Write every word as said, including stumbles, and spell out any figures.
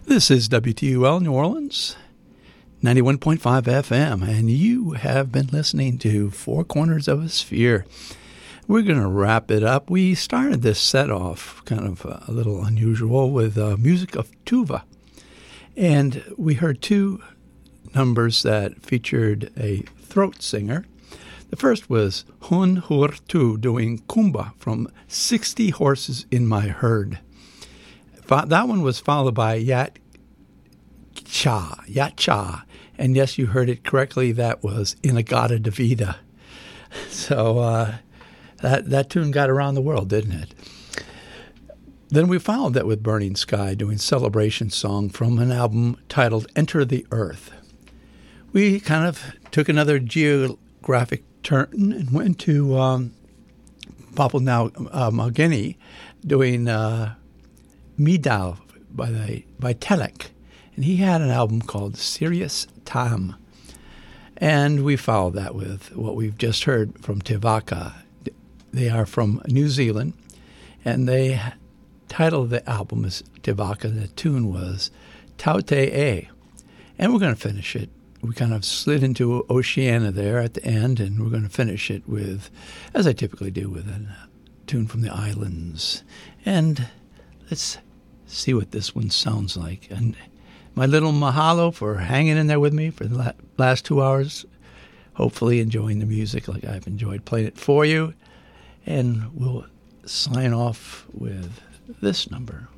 This is W T U L New Orleans, ninety-one point five F M, and you have been listening to Four Corners of a Sphere. We're going to wrap it up. We started this set off kind of a little unusual with uh, music of tuba, and we heard two numbers that featured a throat singer. The first was Hun Hur Tu doing Kumba from sixty Horses in My Herd. That one was followed by Yat Cha, Yat Cha. And yes, you heard it correctly. That was Inagata Davida. So uh, that, that tune got around the world, didn't it? Then we followed that with Burning Sky doing Celebration Song from an album titled Enter the Earth. We kind of took another geographic turn and went to um, Papua New uh, Guinea doing uh, Midal by the, by Telek, and he had an album called Serious Time. And we followed that with what we've just heard from Te Waka. They are from New Zealand, and they titled the album is Te Waka. The tune was Tau Te E. And we're going to finish it. We kind of slid into Oceania there at the end, and we're going to finish it with, as I typically do, with a tune from the islands. And let's see what this one sounds like. And my little mahalo for hanging in there with me for the last two hours, hopefully enjoying the music like I've enjoyed playing it for you. And we'll sign off with this number.